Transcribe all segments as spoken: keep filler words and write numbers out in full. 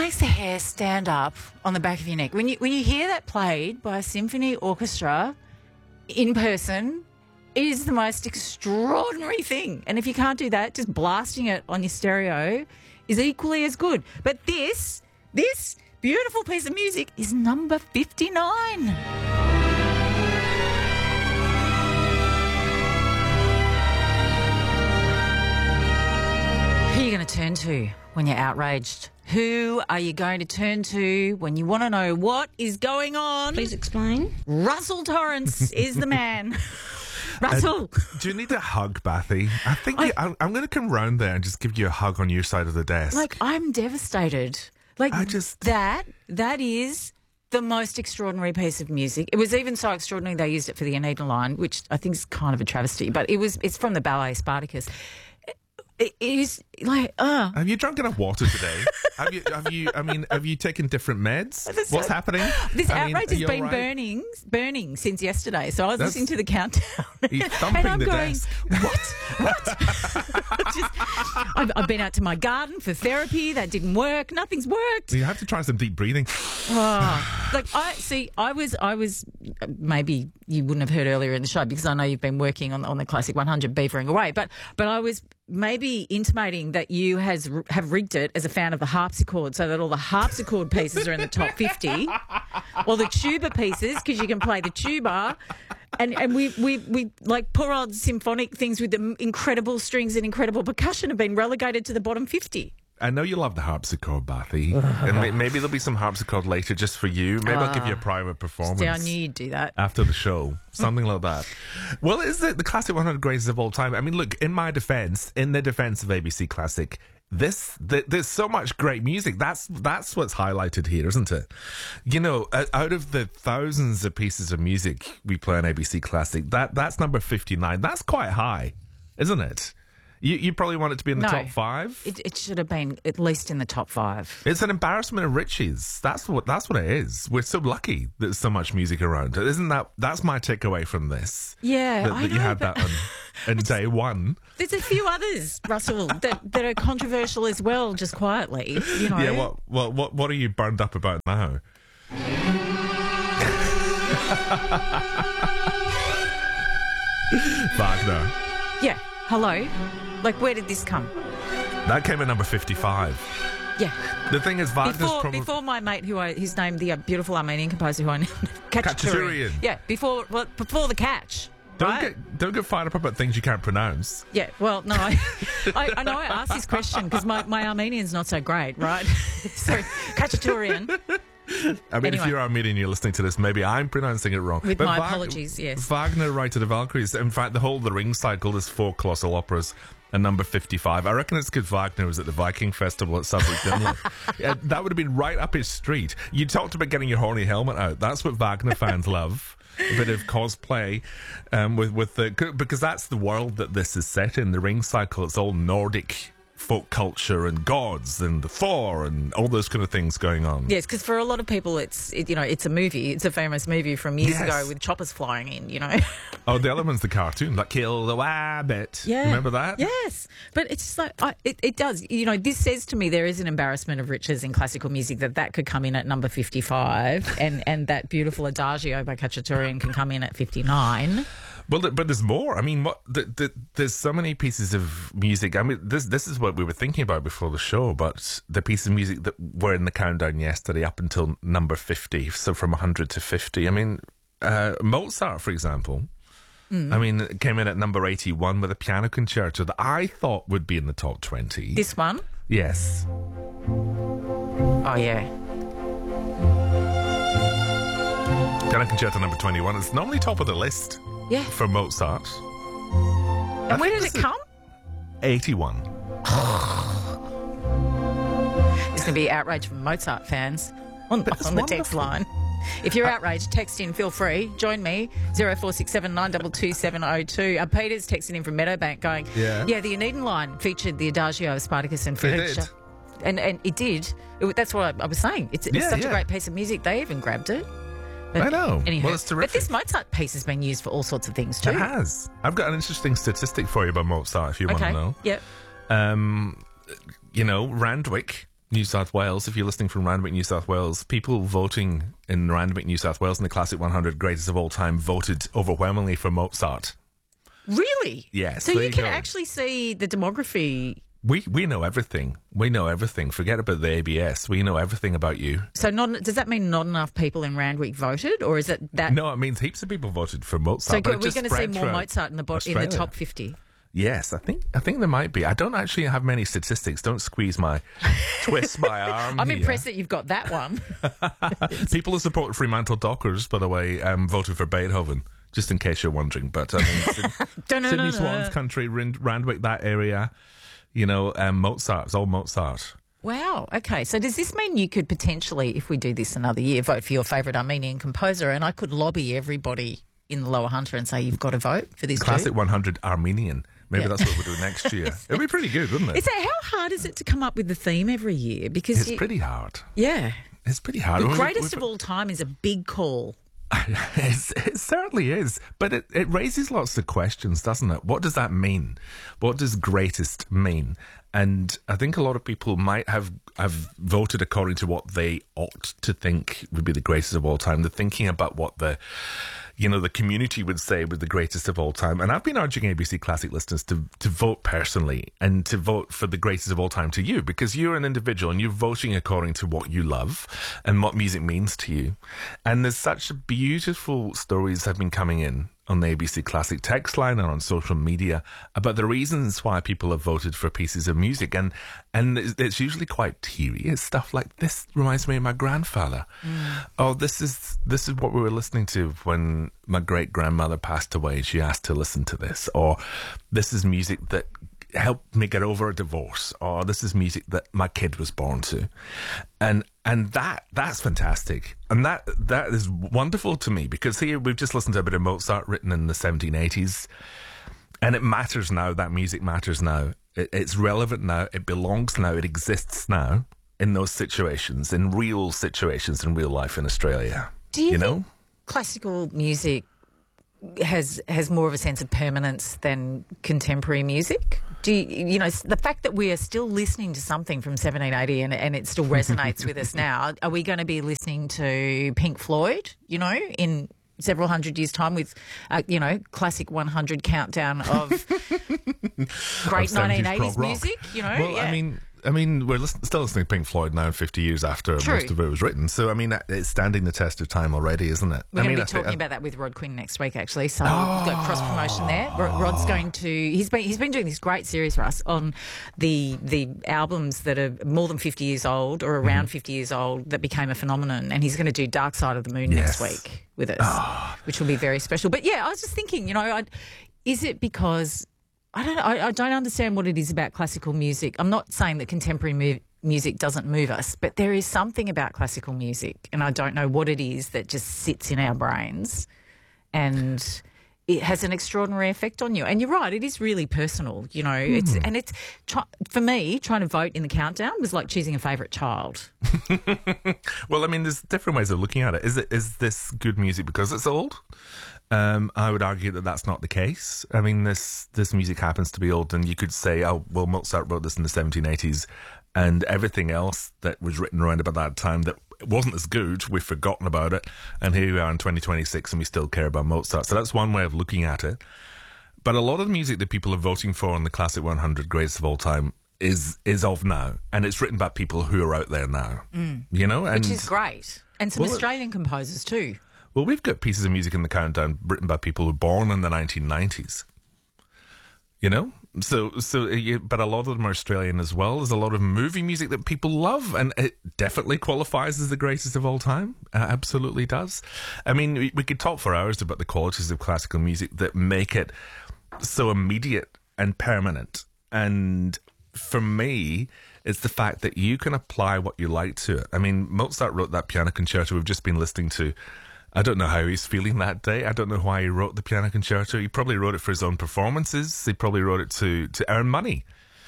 makes the hair stand up on the back of your neck. When you when you hear that played by a symphony orchestra in person, it is the most extraordinary thing. And if you can't do that, just blasting it on your stereo is equally as good. But this, this beautiful piece of music is number fifty-nine. Who are you going to turn to when you're outraged? Who are you going to turn to when you want to know what is going on? Please explain. Russell Torrance is the man. Russell. Uh, do you need a hug, Bathy? I think I, you, I'm, I'm going to come round there and just give you a hug on your side of the desk. Like, I'm devastated. Like, I just... that, that is the most extraordinary piece of music. It was even so extraordinary they used it for the Aeneid line, which I think is kind of a travesty, but it was, it's from the ballet Spartacus. It is like, uh. Have you drunk enough water today? have you? Have you? I mean, have you taken different meds? This, What's happening? This I outrage mean, has been right? burning, burning since yesterday. So I was That's, listening to the countdown, he's thumping and I'm the going, desk. "What? What?" Just, I've, I've been out to my garden for therapy. That didn't work. Nothing's worked. You have to try some deep breathing. Oh, like I see, I was, I was. Maybe you wouldn't have heard earlier in the show because I know you've been working on on the Classic one hundred, beavering away. But but I was maybe intimating that you has have rigged it as a fan of the harpsichord, so that all the harpsichord pieces are in the top fifty, or the tuba pieces because you can play the tuba. And and we, we, we like poor old symphonic things with the incredible strings and incredible percussion have been relegated to the bottom fifty. I know you love the harpsichord, Bathy, and may, maybe there'll be some harpsichord later just for you. Maybe uh, I'll give you a private performance. Yeah, I knew you'd do that after the show, something like that. Well, is it the Classic one hundred greatest of all time? I mean, look, in my defence, in the defence of A B C Classic, this th- there's so much great music. That's that's what's highlighted here, isn't it? You know, out of the thousands of pieces of music we play on A B C Classic, that that's number fifty-nine. That's quite high, isn't it? You, you probably want it to be in the no, top five? It, it should have been at least in the top five. It's an embarrassment of riches. That's what that's what it is. We're so lucky that there's so much music around. Isn't that that's my takeaway from this? Yeah, that, I that know, you had but that on, on day one. There's a few others, Russell, that, that are controversial as well, just quietly. You know. Yeah, what what what what are you burned up about now? Wagner. Yeah. Hello. Like, where did this come? That came at number fifty-five. Yeah. The thing is, Wagner's before, probably... Before my mate, who I, his name, the uh, beautiful Armenian composer who I know, Khachaturian. Yeah, before well, before the catch. Don't right? get don't get fired up about things you can't pronounce. Yeah, well, no, I, I, I know I asked this question because my, my Armenian's not so great, right? Sorry, Khachaturian. I mean, anyway. if you're Armenian, you're listening to this, maybe I'm pronouncing it wrong. With but my Wag- apologies, yes. Wagner, Rite of the Valkyries. In fact, the whole The Ring cycle is four colossal operas and number fifty-five. I reckon it's because Wagner was at the Viking Festival at Southwark Dinley. Yeah, that would have been right up his street. You talked about getting your horny helmet out. That's what Wagner fans love. A bit of cosplay um, with, with the... Because that's the world that this is set in. The Ring cycle, it's all Nordic folk culture and gods and the Thor and all those kind of things going on. Yes, because for a lot of people, it's it, you know it's a movie. It's a famous movie from years yes. ago with choppers flying in. You know. Oh, the other one's the cartoon, like Kill the Wabbit. Yeah, remember that? Yes, but it's just like I, it, it does. You know, this says to me there is an embarrassment of riches in classical music that that could come in at number fifty-five, and and that beautiful Adagio by Khachaturian can come in at fifty-nine. Well, but there's more. I mean, what the, the, there's so many pieces of music. I mean, this this is what we were thinking about before the show, but the pieces of music that were in the countdown yesterday up until number fifty, so from one hundred to fifty. I mean, uh, Mozart, for example, mm. I mean, it came in at number eighty-one with a piano concerto that I thought would be in the top twenty. This one? Yes. Oh, yeah. Piano concerto number twenty-one. It's normally top of the list. Yeah. For Mozart. And where did it come? eighty-one. There's going to be outrage from Mozart fans on, on the wonderful. text line. If you're outraged, text in, feel free. Join me, zero four six seven nine two two seven zero two. Uh, Peter's texting in from Meadowbank going, yeah, yeah the Aeneid line featured the Adagio of Spartacus and It Ferruccio. did. And, and it did. It, that's what I, I was saying. It's, it's yeah, such yeah. a great piece of music. They even grabbed it. But I know. Anywho, well, it's terrific. But this Mozart piece has been used for all sorts of things too. It has. I've got an interesting statistic for you about Mozart if you okay. want to know. Yep. Um, you know, Randwick, New South Wales, if you're listening from Randwick, New South Wales, people voting in Randwick, New South Wales in the Classic one hundred Greatest of All Time voted overwhelmingly for Mozart. Really? Yes. So there you can go. actually see the demography. We we know everything. We know everything. Forget about the A B S. We know everything about you. So not, does that mean not enough people in Randwick voted, or is it that? No, it means heaps of people voted for Mozart. So but we're it just going to see spread more throughout Mozart in the bo- in the Australia. top fifty. Yes, I think I think there might be. I don't actually have many statistics. Don't squeeze my twist my arm. I'm here. impressed that you've got that one. People who support Fremantle Dockers, by the way, um, voted for Beethoven. Just in case you're wondering, but I mean, Sydney, Sydney Swans Country, Rind- Randwick, that area, you know, um, Mozart. It's all Mozart. Wow. Okay. So does this mean you could potentially, if we do this another year, vote for your favourite Armenian composer, and I could lobby everybody in the Lower Hunter and say you've got to vote for this Classic dude? one hundred Armenian. Maybe Yeah. that's what we'll do next year. It'd be pretty good, wouldn't it? Is that, how hard is it to come up with the theme every year? Because It's you- pretty hard. yeah, It's pretty hard. the We've- greatest we've- of all time is a big call. It's, it certainly is, but it, it raises lots of questions, doesn't it? What does that mean? What does greatest mean? And I think a lot of people might have, have voted according to what they ought to think would be the greatest of all time. They're thinking about what the, you know, the community would say was the greatest of all time. And I've been urging A B C Classic listeners to, to vote personally and to vote for the greatest of all time to you, because you're an individual and you're voting according to what you love and what music means to you. And there's such beautiful stories have been coming in on the A B C Classic text line and on social media about the reasons why people have voted for pieces of music. And and it's, it's usually quite teary. It's stuff like, this reminds me of my grandfather. Mm. Oh, this is this is what we were listening to when my great-grandmother passed away. She asked to listen to this. Or this is music that helped me get over a divorce. Or this is music that my kid was born to. And and that that's fantastic. And that that is wonderful to me, because here we've just listened to a bit of Mozart written in the seventeen eighties. And it matters now. That music matters now. It, it's relevant now. It belongs now. It exists now in those situations, in real situations in real life in Australia. Do you, you think know? classical music has has more of a sense of permanence than contemporary music? Do you, you know, the fact that we are still listening to something from seventeen eighty and, and it still resonates with us now, are we going to be listening to Pink Floyd, you know, in several hundred years' time with, uh, you know, classic one hundred countdown of great Of nineteen seventies eighties prog rock. music, you know? Well, yeah. I mean, I mean, we're listen, still listening to Pink Floyd now, fifty years after True. most of it was written. So, I mean, it's standing the test of time already, isn't it? We're I going mean, to I be think- talking about that with Rod Quinn next week, actually. So we've got cross promotion there. Rod- Rod's going to. He's been he's been doing this great series for us on the the albums that are more than fifty years old or around Mm-hmm. fifty years old that became a phenomenon, and he's going to do Dark Side of the Moon Yes. next week with us, which will be very special. But yeah, I was just thinking, you know, I, is it because I don't I, I don't understand what it is about classical music. I'm not saying that contemporary mu- music doesn't move us, but there is something about classical music, and I don't know what it is that just sits in our brains and it has an extraordinary effect on you. And you're right, it is really personal, you know. Mm. It's and it's try, for me, trying to vote in the countdown was like choosing a favourite child. Well, I mean, there's different ways of looking at it. Is it is this good music because it's old? Um, I would argue that that's not the case. I mean, this this music happens to be old, and you could say, oh, well, Mozart wrote this in the seventeen eighties, and everything else that was written around about that time that wasn't as good, we've forgotten about it, and here we are in twenty twenty-six, and we still care about Mozart. So that's one way of looking at it. But a lot of the music that people are voting for in the Classic one hundred Greatest of All Time is is of now, and it's written by people who are out there now. Mm. You know, and which is great, and some well, Australian composers too. Well, we've got pieces of music in the countdown written by people who were born in the nineteen nineties. You know? So, so, you, but a lot of them are Australian as well. There's a lot of movie music that people love, and it definitely qualifies as the greatest of all time. Uh, absolutely does. I mean, we, we could talk for hours about the qualities of classical music that make it so immediate and permanent. And for me, it's the fact that you can apply what you like to it. I mean, Mozart wrote that piano concerto we've just been listening to. I don't know how he's feeling that day. I don't know why he wrote the piano concerto. He probably wrote it for his own performances. He probably wrote it to, to earn money.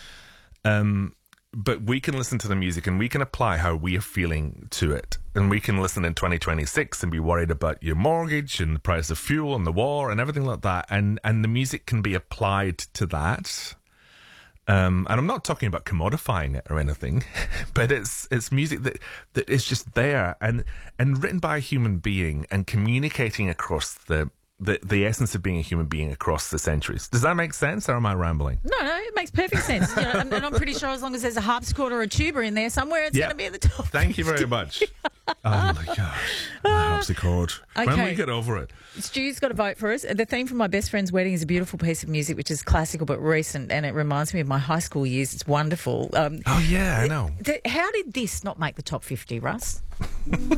Um, but we can listen to the music and we can apply how we are feeling to it. And we can listen in twenty twenty-six and be worried about your mortgage and the price of fuel and the war and everything like that. And, and the music can be applied to that. Um, and I'm not talking about commodifying it or anything, but it's it's music that, that is just there and and written by a human being and communicating across the, the the essence of being a human being across the centuries. Does that make sense, or am I rambling? No, no, it makes perfect sense. You know, and, and I'm pretty sure as long as there's a harpsichord or a tuba in there somewhere, it's Yeah. going to be at the top. Thank you very much. Oh my gosh, the harpsichord. When Okay. we get over it. Stu's got a vote for us. The theme from My Best Friend's Wedding is a beautiful piece of music, which is classical but recent, and it reminds me of my high school years. It's wonderful. Um, Oh yeah, I know. th- how did this not make the top fifty, Russ?